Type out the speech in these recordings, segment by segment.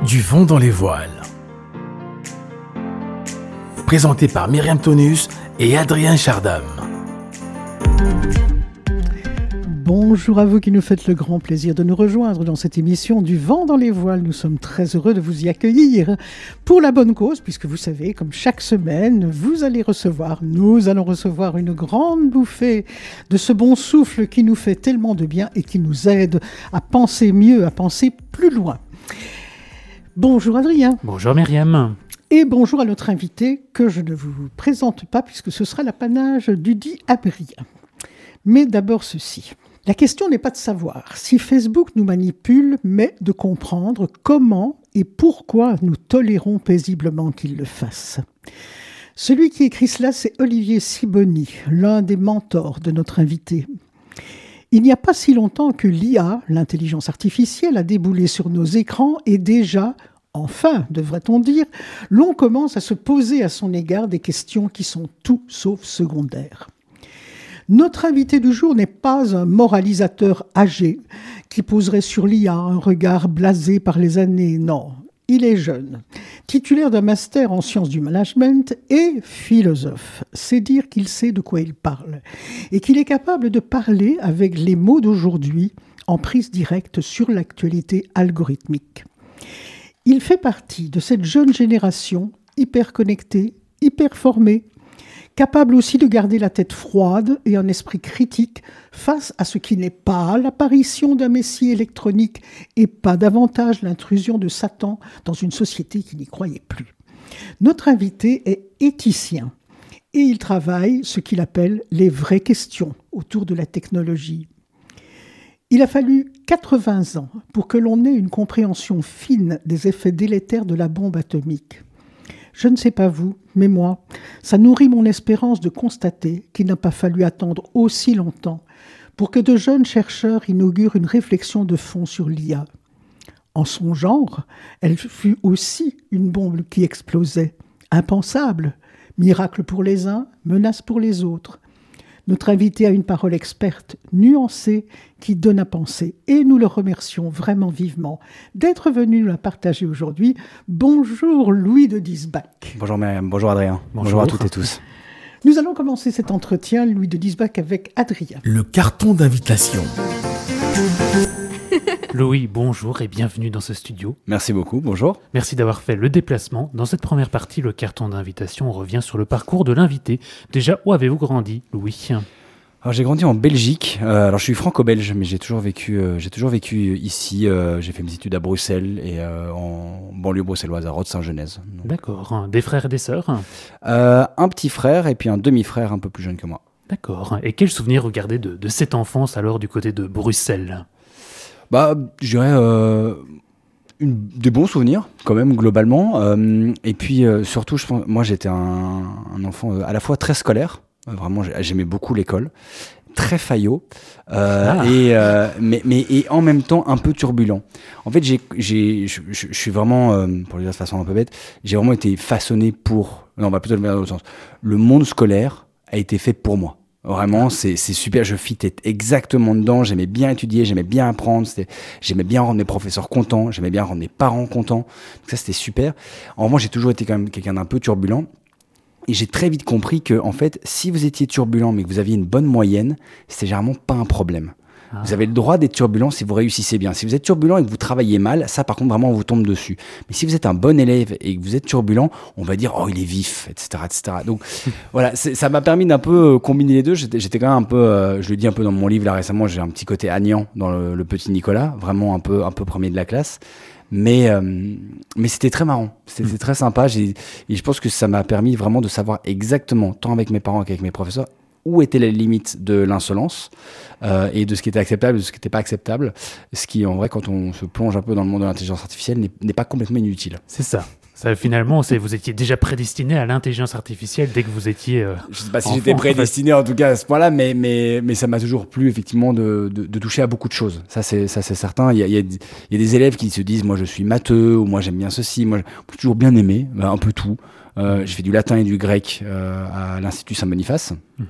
Du vent dans les voiles. Présenté par Myriam Tonus et Adrien Chardam. Bonjour à vous qui nous faites le grand plaisir de nous rejoindre dans cette émission du vent dans les voiles. Nous sommes très heureux de vous y accueillir pour la bonne cause, puisque vous savez, comme chaque semaine, nous allons recevoir une grande bouffée de ce bon souffle qui nous fait tellement de bien et qui nous aide à penser mieux, à penser plus loin. Bonjour Adrien. Bonjour Myriam. Et bonjour à notre invité que je ne vous présente pas puisque ce sera l'apanage du dit Adrien. Mais d'abord ceci. La question n'est pas de savoir si Facebook nous manipule, mais de comprendre comment et pourquoi nous tolérons paisiblement qu'il le fasse. Celui qui écrit cela, c'est Olivier Sibony, l'un des mentors de notre invité. Il n'y a pas si longtemps que l'IA, l'intelligence artificielle, a déboulé sur nos écrans et déjà, enfin, devrait-on dire, l'on commence à se poser à son égard des questions qui sont tout sauf secondaires. Notre invité du jour n'est pas un moralisateur âgé qui poserait sur l'IA un regard blasé par les années. Non, il est jeune, titulaire d'un master en sciences du management et philosophe. C'est dire qu'il sait de quoi il parle et qu'il est capable de parler avec les mots d'aujourd'hui en prise directe sur l'actualité algorithmique. Il fait partie de cette jeune génération hyper connectée, hyper formée, capable aussi de garder la tête froide et un esprit critique face à ce qui n'est pas l'apparition d'un messie électronique et pas davantage l'intrusion de Satan dans une société qui n'y croyait plus. Notre invité est éthicien et il travaille ce qu'il appelle les vraies questions autour de la technologie. Il a fallu 80 ans pour que l'on ait une compréhension fine des effets délétères de la bombe atomique. Je ne sais pas vous, mais moi, ça nourrit mon espérance de constater qu'il n'a pas fallu attendre aussi longtemps pour que de jeunes chercheurs inaugurent une réflexion de fond sur l'IA. En son genre, elle fut aussi une bombe qui explosait. Impensable, miracle pour les uns, menace pour les autres. Notre invité a une parole experte, nuancée, qui donne à penser. Et nous le remercions vraiment vivement d'être venu nous la partager aujourd'hui. Bonjour Louis de Diesbach. Bonjour Myriam, bonjour Adrien, bonjour à toutes et tous. Nous allons commencer cet entretien, Louis de Diesbach, avec Adrien. Le carton d'invitation. Louis, bonjour et bienvenue dans ce studio. Merci beaucoup, bonjour. Merci d'avoir fait le déplacement. Dans cette première partie, le carton d'invitation, on revient sur le parcours de l'invité. Déjà, où avez-vous grandi, Louis ? Alors, j'ai grandi en Belgique. Alors je suis franco-belge, mais j'ai toujours vécu ici. J'ai fait mes études à Bruxelles et en banlieue bruxelloise, à Rode-Saint-Genèse. D'accord. Des frères et des sœurs ? Un petit frère et puis un demi-frère un peu plus jeune que moi. D'accord. Et quel souvenir vous gardez de cette enfance alors du côté de Bruxelles ? Je dirais des bons souvenirs quand même globalement. Et puis surtout, je pense, moi j'étais un enfant à la fois très scolaire. Vraiment, j'aimais beaucoup l'école, très faillot, et en même temps un peu turbulent. En fait, je suis vraiment, pour le dire de façon un peu bête, j'ai vraiment été façonné on va plutôt le mettre dans l'autre sens. Le monde scolaire a été fait pour moi. Vraiment, c'est super, je fitais exactement dedans, j'aimais bien étudier, j'aimais bien apprendre, j'aimais bien rendre mes professeurs contents, j'aimais bien rendre mes parents contents, donc ça c'était super. En revanche, j'ai toujours été quand même quelqu'un d'un peu turbulent, et j'ai très vite compris que, en fait, si vous étiez turbulent mais que vous aviez une bonne moyenne, c'était généralement pas un problème. Vous avez le droit d'être turbulent si vous réussissez bien. Si vous êtes turbulent et que vous travaillez mal, ça par contre vraiment on vous tombe dessus. Mais si vous êtes un bon élève et que vous êtes turbulent, on va dire oh il est vif, etc., etc. Donc voilà, ça m'a permis d'un peu combiner les deux. J'étais quand même un peu, je le dis un peu dans mon livre là récemment, j'ai un petit côté Agnan dans le petit Nicolas, vraiment un peu premier de la classe. Mais c'était très marrant, c'était très sympa. Et je pense que ça m'a permis vraiment de savoir exactement, tant avec mes parents qu'avec mes professeurs, où étaient les limites de l'insolence et de ce qui était acceptable et de ce qui n'était pas acceptable. Ce qui, en vrai, quand on se plonge un peu dans le monde de l'intelligence artificielle, n'est pas complètement inutile. C'est ça. Ça, finalement, vous étiez déjà prédestiné à l'intelligence artificielle dès que vous étiez je sais pas si j'étais prédestiné en tout cas à ce point-là, mais ça m'a toujours plu effectivement de toucher à beaucoup de choses. Ça c'est certain. Il y a des élèves qui se disent moi je suis matheux ou moi j'aime bien ceci. Moi j'ai toujours bien aimé un peu tout. J'ai fait du latin et du grec à l'Institut Saint-Boniface.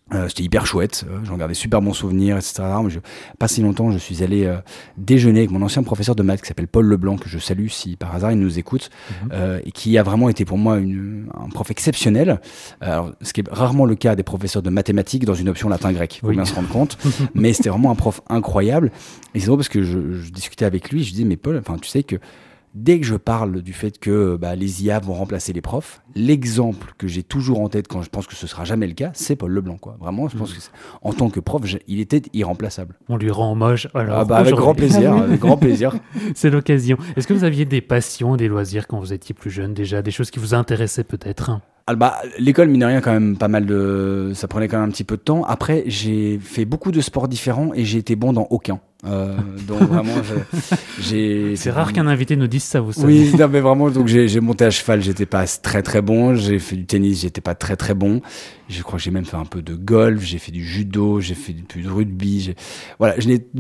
C'était hyper chouette, j'en gardais super bons souvenirs, etc. Mais pas si longtemps, je suis allé déjeuner avec mon ancien professeur de maths qui s'appelle Paul Leblanc, que je salue si par hasard il nous écoute, et qui a vraiment été pour moi un prof exceptionnel. Alors, ce qui est rarement le cas des professeurs de mathématiques dans une option latin-grec, il faut bien se rendre compte. Mais c'était vraiment un prof incroyable. Et c'est drôle parce que je discutais avec lui, je disais, mais Paul, tu sais que dès que je parle du fait que les IA vont remplacer les profs, l'exemple que j'ai toujours en tête quand je pense que ce sera jamais le cas, c'est Paul Leblanc, quoi. Vraiment, je pense que en tant que prof, il était irremplaçable. On lui rend hommage. Alors, avec grand plaisir, avec grand plaisir. C'est l'occasion. Est-ce que vous aviez des passions, des loisirs quand vous étiez plus jeune déjà, des choses qui vous intéressaient peut-être? L'école, mine de rien, quand même pas mal ça prenait quand même un petit peu de temps. Après, j'ai fait beaucoup de sports différents et j'ai été bon dans aucun. Donc vraiment, c'est rare qu'un invité nous dise ça, vous savez. Oui, non, mais vraiment, donc j'ai monté à cheval, j'étais pas très très bon. J'ai fait du tennis, j'étais pas très très bon. Je crois que j'ai même fait un peu de golf, j'ai fait du judo, j'ai fait du rugby. Voilà, je n'ai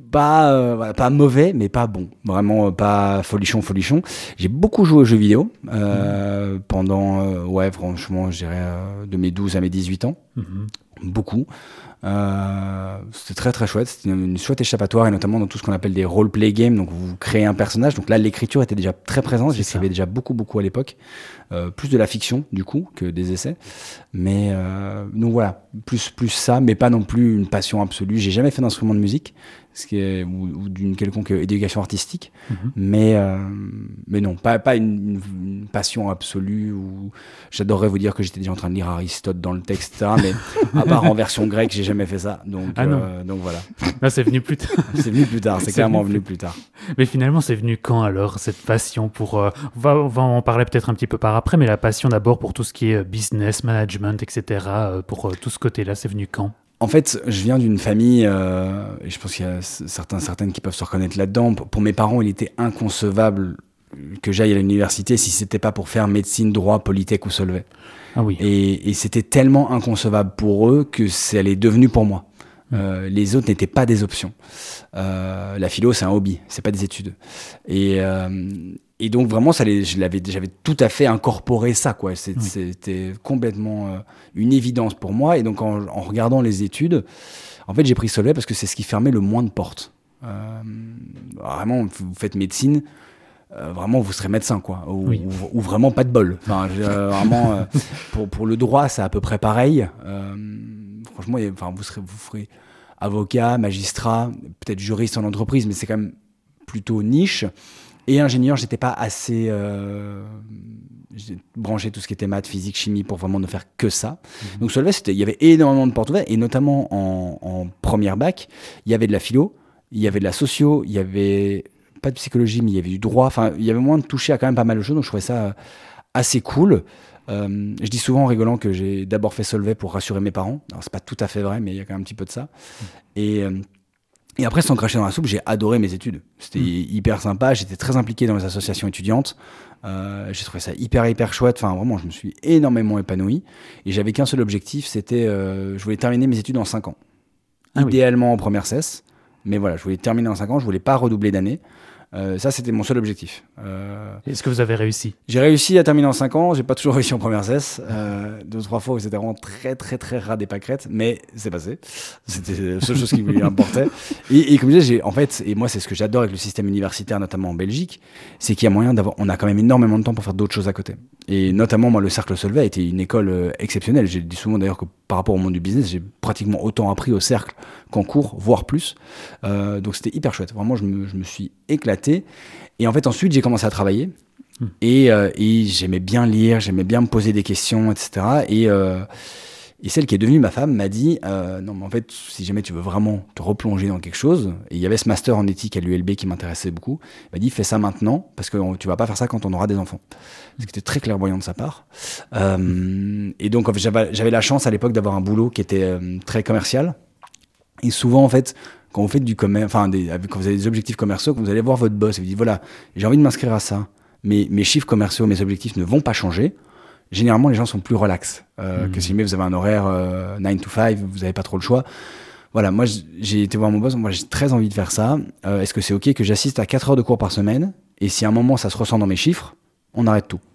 pas mauvais, mais pas bon. Vraiment pas folichon. J'ai beaucoup joué aux jeux vidéo pendant, franchement, je dirais de mes 12 à mes 18 ans. Beaucoup. C'était très très chouette, c'était une chouette échappatoire, et notamment dans tout ce qu'on appelle des role-play games. Donc vous créez un personnage, donc là l'écriture était déjà très présente, j'écrivais déjà beaucoup à l'époque, plus de la fiction du coup que des essais, mais donc voilà, plus ça, mais pas non plus une passion absolue. J'ai jamais fait d'instrument de musique, ou d'une quelconque éducation artistique, mais non, pas une passion absolue où j'adorerais vous dire que j'étais déjà en train de lire Aristote dans le texte, etc., mais à part en version grecque, j'ai jamais fait ça, donc voilà. Là, c'est venu plus tard. C'est venu plus tard, c'est clairement venu plus tard. Mais finalement, c'est venu quand alors, cette passion pour... on va en parler peut-être un petit peu par après, mais la passion d'abord pour tout ce qui est business, management, etc., pour tout ce côté-là, c'est venu quand ? En fait, je viens d'une famille, et je pense qu'il y a certaines qui peuvent se reconnaître là-dedans. Pour mes parents, il était inconcevable que j'aille à l'université si c'était pas pour faire médecine, droit, polytech ou Solvay. Ah oui. Et c'était tellement inconcevable pour eux que ça l'est devenu pour moi. Les autres n'étaient pas des options. La philo, c'est un hobby, c'est pas des études. Et donc vraiment, j'avais tout à fait incorporé ça, quoi. C'était complètement une évidence pour moi. Et donc en regardant les études, en fait, j'ai pris Solvay parce que c'est ce qui fermait le moins de portes. Vraiment, vous faites médecine, vraiment vous serez médecin, quoi, ou vraiment pas de bol. Enfin, vraiment, pour le droit, c'est à peu près pareil. Franchement, vous ferez avocat, magistrat, peut-être juriste en entreprise, mais c'est quand même plutôt niche. Et ingénieur, j'étais pas assez j'ai branché tout ce qui était maths, physique, chimie pour vraiment ne faire que ça. Donc Solvay, il y avait énormément de portes ouvertes, et notamment en première bac, il y avait de la philo, il y avait de la socio, il y avait pas de psychologie, mais il y avait du droit. Enfin, il y avait moyen de toucher à quand même pas mal de choses, donc je trouvais ça assez cool. Je dis souvent en rigolant que j'ai d'abord fait Solvay pour rassurer mes parents. Alors c'est pas tout à fait vrai, mais il y a quand même un petit peu de ça. Et après, sans cracher dans la soupe, j'ai adoré mes études. C'était hyper sympa. J'étais très impliqué dans les associations étudiantes. J'ai trouvé ça hyper chouette. Enfin, vraiment, je me suis énormément épanoui. Et j'avais qu'un seul objectif, c'était je voulais terminer mes études en 5 ans. Idéalement en première cesse. Mais voilà, je voulais terminer en 5 ans. Je voulais pas redoubler d'années. Ça, c'était mon seul objectif. Est-ce que vous avez réussi ? J'ai réussi à terminer en 5 ans. J'ai pas toujours réussi en première cesse. 2-3 fois où c'était vraiment très ras des pâquerettes, mais c'est passé. C'était la seule chose qui lui importait. Et comme je disais, et moi, c'est ce que j'adore avec le système universitaire, notamment en Belgique, c'est qu'il y a moyen on a quand même énormément de temps pour faire d'autres choses à côté. Et notamment, moi, le Cercle Solvay a été une école exceptionnelle. J'ai dit souvent d'ailleurs que par rapport au monde du business, j'ai pratiquement autant appris au Cercle qu'en cours, voire plus. Donc c'était hyper chouette. Vraiment, je me suis éclaté. Et en fait, ensuite, j'ai commencé à travailler. Et j'aimais bien lire, j'aimais bien me poser des questions, etc. Et celle qui est devenue ma femme m'a dit non, mais en fait, si jamais tu veux vraiment te replonger dans quelque chose, et il y avait ce master en éthique à l'ULB qui m'intéressait beaucoup, elle m'a dit fais ça maintenant, parce que tu vas pas faire ça quand on aura des enfants. Ce qui était très clairvoyant de sa part. Et donc, en fait, j'avais la chance à l'époque d'avoir un boulot qui était très commercial. Et souvent, en fait, quand vous faites du commerce, quand vous avez des objectifs commerciaux, quand vous allez voir votre boss et vous dites voilà, j'ai envie de m'inscrire à ça, mais mes chiffres commerciaux, mes objectifs ne vont pas changer. Généralement, les gens sont plus relax que si vous avez un horaire 9 to 5, vous n'avez pas trop le choix. Voilà, moi, j'ai été voir mon boss, moi, j'ai très envie de faire ça. Est-ce que c'est OK que j'assiste à 4 heures de cours par semaine ? Et si à un moment, ça se ressent dans mes chiffres, on arrête tout.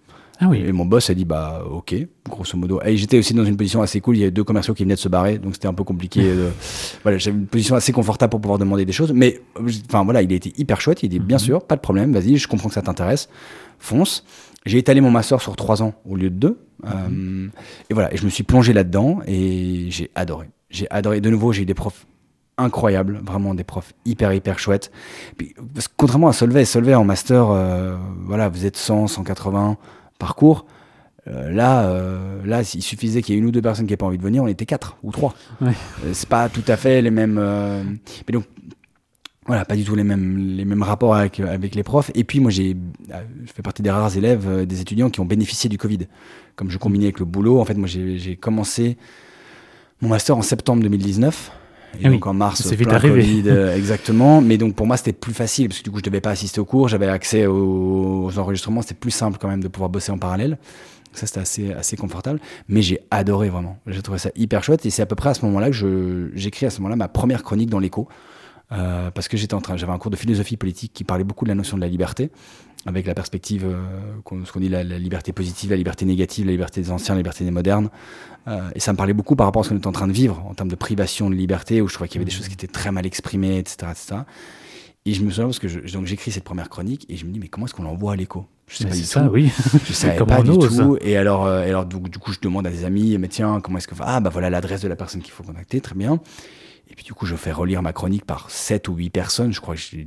Ah oui. Et mon boss a dit bah ok, grosso modo. Et j'étais aussi dans une position assez cool. Il y avait 2 commerciaux qui venaient de se barrer, donc c'était un peu compliqué. Voilà, j'avais une position assez confortable pour pouvoir demander des choses. Mais enfin voilà, il a été hyper chouette. Il dit bien sûr, pas de problème, vas-y, je comprends que ça t'intéresse, fonce. J'ai étalé mon master sur 3 ans au lieu de 2. Et voilà, et je me suis plongé là-dedans et j'ai adoré. J'ai adoré. De nouveau, j'ai eu des profs incroyables, vraiment des profs hyper chouettes. Puis, parce que contrairement à Solvay en master, voilà, vous êtes 100, 180 par cours. Là, il suffisait qu'il y ait 1 ou 2 personnes qui n'aient pas envie de venir, on était 4 ou 3. Ouais. C'est pas tout à fait les mêmes. Mais donc, voilà, pas du tout les mêmes rapports avec les profs. Et puis moi, je fais partie des rares élèves, des étudiants qui ont bénéficié du Covid. Comme je combinais avec le boulot, en fait, moi, j'ai commencé mon master en septembre 2019. Et donc en mars, c'est vite plein arrivé. Covid, exactement. Mais donc pour moi, c'était plus facile parce que du coup, je devais pas assister aux cours, j'avais accès aux enregistrements. C'était plus simple quand même de pouvoir bosser en parallèle. Ça, c'était assez confortable. Mais j'ai adoré vraiment. J'ai trouvé ça hyper chouette. Et c'est à peu près à ce moment-là que j'écris à ce moment-là ma première chronique dans l'Écho. Parce que j'avais un cours de philosophie politique qui parlait beaucoup de la notion de la liberté, avec la perspective, ce qu'on dit la liberté positive, la liberté négative, la liberté des anciens, la liberté des modernes. Et ça me parlait beaucoup par rapport à ce qu'on était en train de vivre en termes de privation de liberté, où je trouvais qu'il y avait des choses qui étaient très mal exprimées, etc. Et je me souviens parce que donc j'écris cette première chronique et je me dis mais comment est-ce qu'on l'envoie à l'Écho? Je sais pas du tout. Ça, oui. Je savais pas du tout. Et alors du coup je demande à des amis, mais tiens, comment est-ce que bah voilà l'adresse de la personne qu'il faut contacter, très bien. Et puis du coup, je fais relire ma chronique par 7 ou 8 personnes. Je crois que je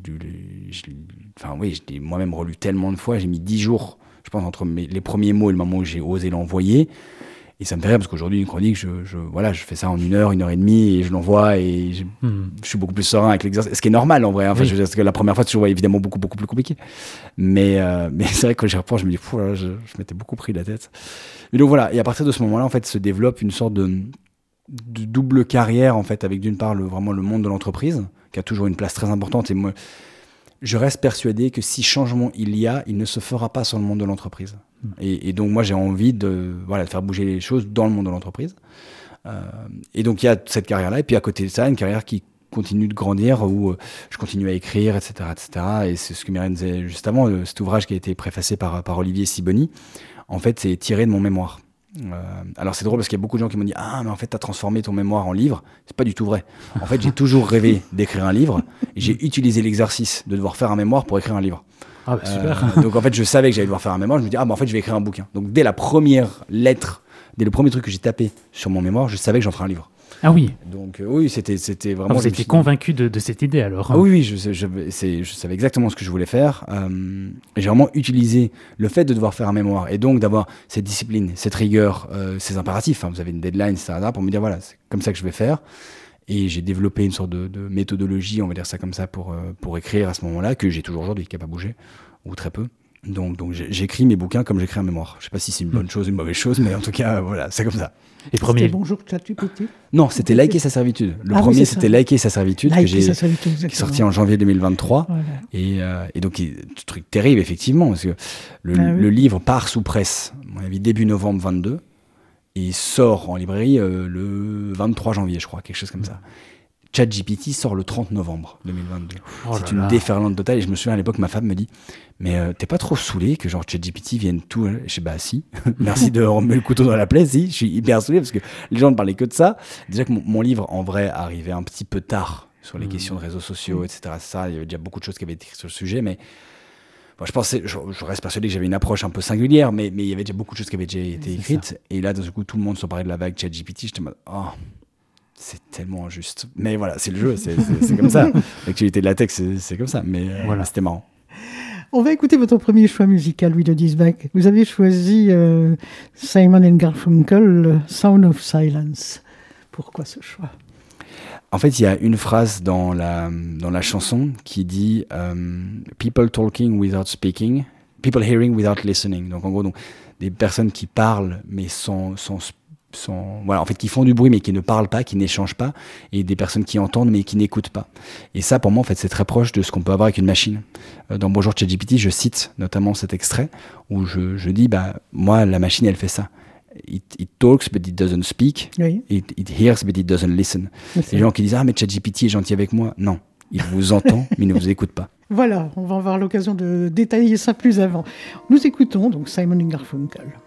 l'ai moi-même relu tellement de fois. J'ai mis 10 jours, je pense, entre les premiers mots et le moment où j'ai osé l'envoyer. Et ça me fait rire parce qu'aujourd'hui, une chronique, je fais ça en 1 heure, 1 heure et demie, et je l'envoie et je suis beaucoup plus serein avec l'exercice. Ce qui est normal en vrai. Hein. Enfin, oui. parce que la première fois, c'est toujours évidemment beaucoup plus compliqué. Mais c'est vrai que quand j'y reprends, je me dis, là, je m'étais beaucoup pris la tête. Mais donc voilà. Et à partir de ce moment-là, en fait, se développe une sorte de double carrière en fait, avec d'une part vraiment le monde de l'entreprise qui a toujours une place très importante, et moi je reste persuadé que si changement il ne se fera pas sur le monde de l'entreprise. Et donc moi j'ai envie de faire bouger les choses dans le monde de l'entreprise, et donc il y a cette carrière là, et puis à côté de ça une carrière qui continue de grandir, où je continue à écrire, etc. Et c'est ce que Myriam disait juste avant, cet ouvrage qui a été préfacé par Olivier Sibony, en fait c'est tiré de mon mémoire. Alors c'est drôle parce qu'il y a beaucoup de gens qui m'ont dit mais en fait t'as transformé ton mémoire en livre. C'est pas du tout vrai. En fait j'ai toujours rêvé d'écrire un livre et j'ai utilisé l'exercice de devoir faire un mémoire pour écrire un livre. Ah bah super. Donc en fait je savais que j'allais devoir faire un mémoire. Je me dis en fait je vais écrire un bouquin. Donc dès la première lettre, dès le premier truc que j'ai tapé sur mon mémoire, je savais que j'en ferais un livre. Ah oui. Donc oui, c'était vraiment. Vous étiez convaincu de cette idée alors. Ah oui, je savais exactement ce que je voulais faire. J'ai vraiment utilisé le fait de devoir faire un mémoire et donc d'avoir cette discipline, cette rigueur, ces impératifs. Vous avez une deadline, etc. pour me dire voilà, c'est comme ça que je vais faire. Et j'ai développé une sorte de méthodologie, on va dire ça comme ça, pour écrire à ce moment-là, que j'ai toujours aujourd'hui, qui n'a pas bougé, ou très peu. Donc j'écris mes bouquins comme j'écris un mémoire. Je ne sais pas si c'est une bonne chose ou une mauvaise chose, mais en tout cas, voilà, c'est comme ça. Et premier... C'était Bonjour ChatGPT? Non, c'était Liker sa servitude. Le premier, c'était Liker sa servitude, qui est sorti en janvier 2023. Voilà. Et donc, truc terrible, effectivement, parce que le livre part sous presse, à mon avis, début novembre 22, et il sort en librairie le 23 janvier, je crois, quelque chose comme ça. ChatGPT sort le 30 novembre 2022. C'est une déferlante totale. Et je me souviens à l'époque, ma femme me dit mais t'es pas trop saoulé que genre ChatGPT vienne tout. Je dis bah si, merci de remettre le couteau dans la plaie. Si, je suis hyper saoulé parce que les gens ne parlaient que de ça. Déjà que mon livre en vrai arrivait un petit peu tard sur les questions de réseaux sociaux, etc. Ça, il y avait déjà beaucoup de choses qui avaient été écrites sur le sujet, mais je pensais, je reste persuadé que j'avais une approche un peu singulière, mais il y avait déjà beaucoup de choses qui avaient déjà été écrites. Et là, d'un coup, tout le monde se parlait de la vague ChatGPT. J'étais en mode c'est tellement injuste. Mais voilà, c'est le jeu, c'est comme ça. L'actualité de la tech, c'est comme ça. Mais voilà, c'était marrant. On va écouter votre premier choix musical, Louis de Diesbach. Vous avez choisi Simon & Garfunkel, Sound of Silence. Pourquoi ce choix? En fait, il y a une phrase dans la chanson qui dit People talking without speaking, people hearing without listening. Donc en gros, des personnes qui parlent mais sans voilà, en fait, qui font du bruit mais qui ne parlent pas, qui n'échangent pas, et des personnes qui entendent mais qui n'écoutent pas. Et ça, pour moi, en fait, c'est très proche de ce qu'on peut avoir avec une machine. Dans Bonjour ChatGPT, je cite notamment cet extrait où je dis, moi, la machine, elle fait ça. It talks but it doesn't speak. Oui. It hears but it doesn't listen. Les gens qui disent mais ChatGPT est gentil avec moi. Non, Il vous entend, mais il ne vous écoute pas. Voilà, on va avoir l'occasion de détailler ça plus avant. Nous écoutons donc Simon & Garfunkel.